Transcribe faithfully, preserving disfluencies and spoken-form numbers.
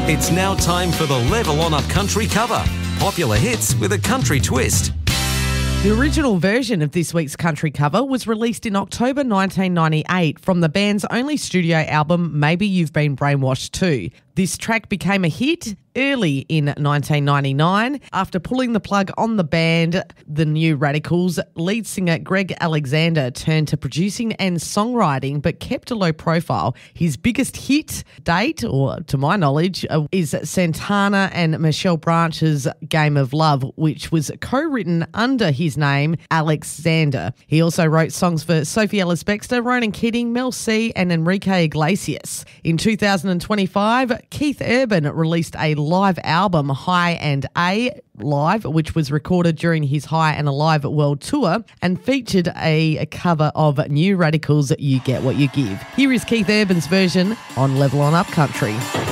It's now time for the Level On Up Country cover. Popular hits with a country twist. The original version of this week's country cover was released in October nineteen ninety-eight from the band's only studio album, Maybe You've Been Brainwashed Too. This track became a hit early in nineteen ninety-nine. After pulling the plug on the band, the New Radicals, lead singer Greg Alexander turned to producing and songwriting but kept a low profile. His biggest hit date, or to my knowledge, uh, is Santana and Michelle Branch's Game of Love, which was co-written under his name, Alexander. He also wrote songs for Sophie Ellis-Bextor, Ronan Keating, Mel C and Enrique Iglesias. In two thousand twenty-five, Keith Urban released a live album, High and A Live, which was recorded during his High and Alive World Tour and featured a, a cover of New Radicals' You Get What You Give. Here is Keith Urban's version on Level On Up Country.